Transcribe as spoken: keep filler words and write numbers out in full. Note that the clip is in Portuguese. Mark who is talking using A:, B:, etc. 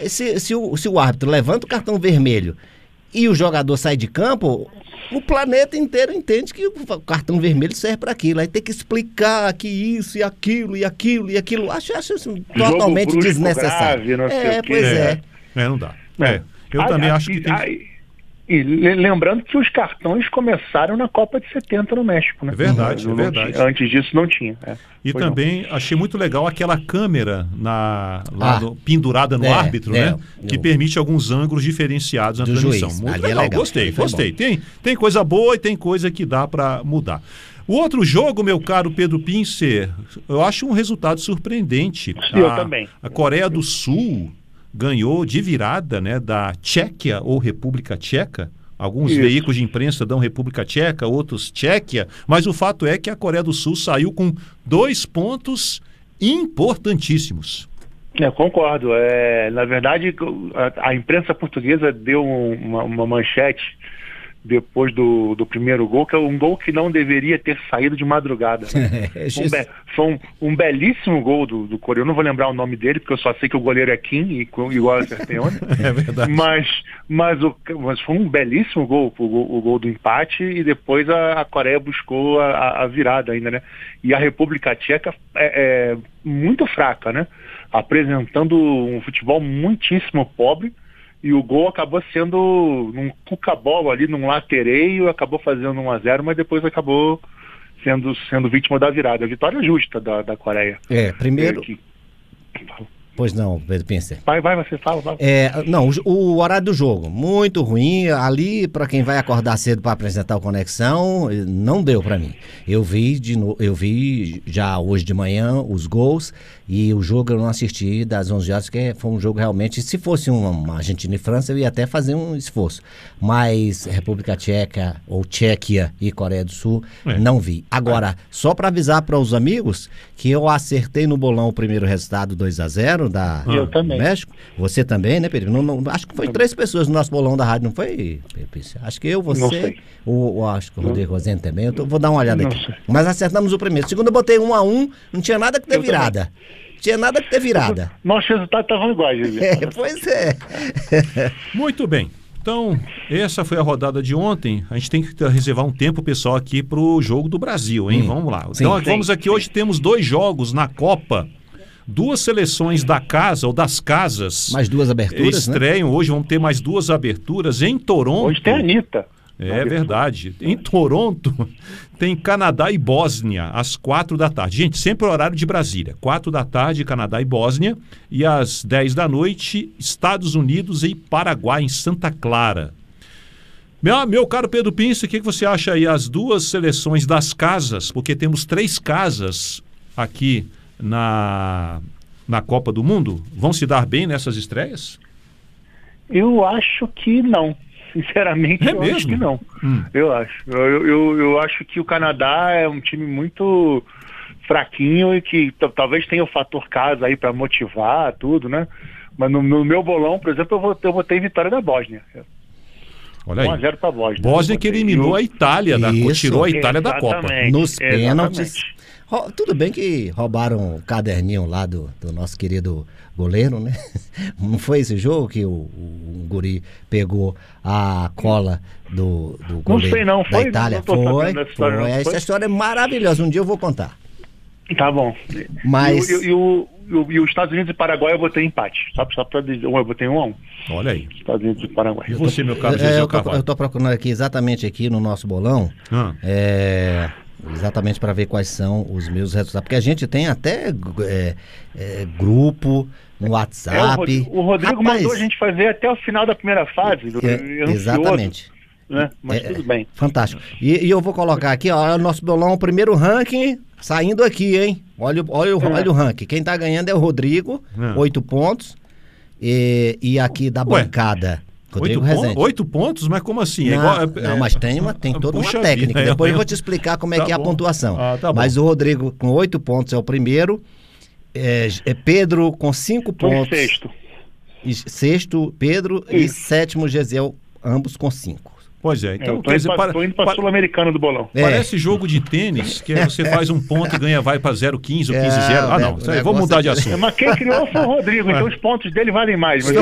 A: se, se, o, se o árbitro levanta o cartão vermelho e o jogador sai de campo, o planeta inteiro entende que o cartão vermelho serve para aquilo. Aí tem que explicar que isso e aquilo e aquilo e aquilo. Acho, acho isso totalmente desnecessário.
B: Grave, não sei
A: é,
B: o quê.
A: pois é.
C: É, não dá. É. Eu
B: Ah,
C: também
B: ah,
C: acho que tem...
B: ah, E lembrando que os cartões começaram na Copa de setenta no México, né?
C: É verdade,
B: não,
C: é verdade.
B: Tinha, antes disso não tinha. É,
C: e também não. Achei muito legal aquela câmera na, lá
A: ah,
C: no, pendurada no
A: é,
C: árbitro,
A: é,
C: né? Eu... Que permite alguns ângulos diferenciados na
A: do
C: transmissão.
A: Juiz.
C: Muito
A: Ali
C: legal,
A: é legal.
C: gostei, gostei. Tem, tem coisa boa e tem coisa que dá para mudar. O outro jogo, meu caro Pedro Pincer, eu acho um resultado surpreendente.
B: Sim, eu
C: a,
B: também.
C: A Coreia do Sul ganhou de virada, né, da Tchequia ou República Tcheca. Alguns
B: Isso.
C: veículos de imprensa dão República Tcheca, outros Tchequia, mas o fato é que a Coreia do Sul saiu com dois pontos importantíssimos.
B: Eu concordo. É, na verdade, a, a imprensa portuguesa deu uma, uma manchete depois do, do primeiro gol, que é um gol que não deveria ter saído de madrugada. Né? um be, foi um, um belíssimo gol do, do Coreia. Eu não vou lembrar o nome dele, porque eu só sei que o goleiro é Kim, e, igual a Serpeone.
C: É verdade.
B: Mas, mas, o, mas foi um belíssimo gol, o, gol, o gol do empate, e depois a, a Coreia buscou a, a virada ainda, né? E a República Tcheca é, é muito fraca, né? Apresentando um futebol muitíssimo pobre. E o gol acabou sendo num cuca-bola ali, num latereio, acabou fazendo um a zero, mas depois acabou sendo, sendo vítima da virada. A vitória justa da, da Coreia.
A: É, primeiro...
B: É que...
A: Pois não, Pedro Pincer.
B: Vai, vai, você fala. Vai.
A: É, não, o, o horário do jogo, muito ruim. Ali, para quem vai acordar cedo para apresentar o Conexão, não deu para mim. Eu vi, de no, eu vi já hoje de manhã os gols e o jogo eu não assisti das onze horas, que foi um jogo realmente... Se fosse uma, uma Argentina e França, eu ia até fazer um esforço. Mas República Tcheca, ou Tchequia e Coreia do Sul, é. não vi. Agora, é. só para avisar para os amigos que eu acertei no bolão o primeiro resultado dois a zero da
B: eu também.
A: México. Você também, né, Pedro? Não, não, acho que foi três pessoas no nosso bolão da rádio, não foi, Pedro? Acho que eu, você, o, o, acho que o Rodrigo Rosendo também. Eu tô, vou dar uma olhada aqui. Mas acertamos o primeiro. O segundo eu botei um a um, não tinha nada que ter eu virada. Também. Tinha nada que ter virada.
B: Nossos resultados estavam iguais,
A: é, pois é.
C: Muito bem. Então, essa foi a rodada de ontem. A gente tem que reservar um tempo, pessoal, aqui para o jogo do Brasil, hein? Hum. Vamos lá. Sim, então, sim, vamos aqui. Sim. Hoje temos dois jogos na Copa. Duas seleções da casa, ou das casas.
A: Mais duas aberturas,
C: estreiam.
A: Né?
C: Hoje vão ter mais duas aberturas em Toronto.
B: Hoje tem a Anitta.
C: É verdade. Em Toronto tem Canadá e Bósnia, às quatro da tarde. Gente, sempre o horário de Brasília. Quatro da tarde, Canadá e Bósnia. E às dez da noite, Estados Unidos e Paraguai, em Santa Clara. Meu, meu caro Pedro Pince, o que você acha aí? As duas seleções das casas, porque temos três casas aqui na, na Copa do Mundo, vão se dar bem nessas estreias?
B: Eu acho que não. Sinceramente,
C: é
B: eu
C: mesmo?
B: acho que não.
C: Hum.
B: Eu acho. Eu, eu, eu acho que o Canadá é um time muito fraquinho e que talvez tenha o fator casa aí para motivar tudo, né? Mas no, no meu bolão, por exemplo, eu votei, eu votei vitória da Bósnia.
C: Olha aí.
B: um a zero para a Bósnia.
C: Bósnia que eliminou eu... a Itália, da, tirou a Itália
B: Exatamente.
C: da Copa.
A: Nos pênaltis. Tudo bem que roubaram o caderninho lá do, do nosso querido goleiro, né? Não foi esse jogo que o, o, o guri pegou a cola do, do goleiro
B: não sei, não.
A: da
B: Foi,
A: Itália?
B: Não
A: foi,
B: foi. História,
A: foi. Essa
B: foi?
A: história é maravilhosa. Um dia eu vou contar.
B: Tá bom.
A: Mas...
B: E, e, e, o, e, o, e os Estados Unidos e Paraguai eu botei empate. Só, só para dizer, eu botei um a um.
C: Olha aí.
B: Estados Unidos e Paraguai.
C: E você, meu caro
A: é,
C: Gisele
A: eu, tô,
C: Carvalho?
A: eu tô procurando aqui, exatamente aqui no nosso bolão,
C: ah.
A: é, exatamente para ver quais são os meus resultados. Porque a gente tem até é, é, grupo no WhatsApp.
B: É, o, o Rodrigo
A: Rapaz,
B: mandou a gente fazer até o final da primeira fase. Do,
A: é, exatamente.
B: Né? Mas
A: é,
B: tudo bem.
A: Fantástico. E, e eu vou colocar aqui, ó, o nosso bolão, o primeiro ranking saindo aqui, hein? Olha, olha,
B: é.
A: olha o ranking. Quem tá ganhando é o Rodrigo,
C: é.
A: oito pontos. E, e aqui da
C: Ué,
A: bancada, Rodrigo
C: oito,
A: Rezende.
C: Pon oito pontos? Mas como assim?
A: Não,
C: é igual, é,
A: não mas tem, uma, tem toda uma técnica.
C: Vida,
A: Depois
C: é,
A: eu vou te explicar como é
C: tá
A: que é
C: bom.
A: a pontuação.
C: Ah, tá
A: mas
C: bom.
A: o Rodrigo com oito pontos é o primeiro. É, é Pedro com cinco
B: Foi
A: pontos.
B: sexto.
A: E, sexto, Pedro. Isso. E sétimo, Gesiel, ambos com cinco.
C: Pois é, então
B: eu tô
C: quer dizer,
B: indo
C: para,
B: para, para Sul-Americana do bolão.
C: É. Parece jogo de tênis, que você faz um ponto e ganha, vai para zero vamos quinze ou quinze a zero. Ah, não, vamos mudar de assunto.
B: Mas quem criou foi o Rodrigo, então os pontos dele valem mais. Mas